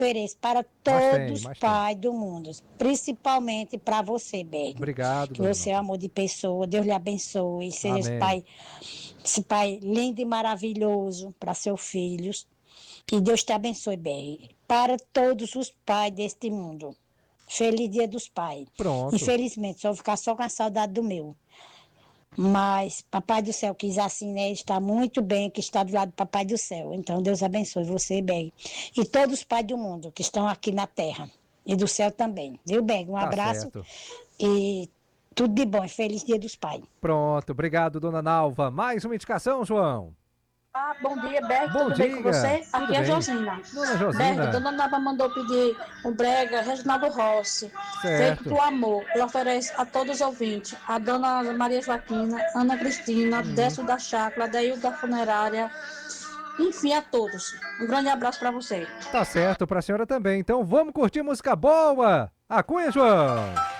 ofereço para Mas tem, todos os mas tem. pais do mundo, principalmente para você, Berg. Obrigado, Que dona você é um Nova. amor de pessoa, Deus lhe abençoe, seja Amém. esse pai lindo e maravilhoso para seus filhos. Que Deus te abençoe, Berg. Para todos os pais deste mundo. Feliz Dia dos Pais. Pronto. Infelizmente, só vou ficar só com a saudade do meu. Mas Papai do Céu quis assim, né? Está muito bem que está do lado do Papai do Céu. Então Deus abençoe você, Beg. E todos os pais do mundo que estão aqui na terra. E do céu também. Viu, Beg? Um Tá abraço certo. e tudo de bom. Feliz Dia dos Pais. Pronto. Obrigado, dona Nalva. Mais uma indicação, João. Ah, bom dia, Berg, Bom tudo bem com dia. você? Tudo Aqui é a bem? Josina. Dona Berg, Josina. Dona Nava mandou pedir um brega Reginaldo Rossi, feito Certo. pro amor. Ela oferece a todos os ouvintes, a Dona Maria Joaquina, Ana Cristina, Uhum. Décio da Chácara, Daí da Funerária, enfim, a todos. Um grande abraço para você. Tá certo, pra senhora também. Então vamos curtir música boa. A Cunha, João.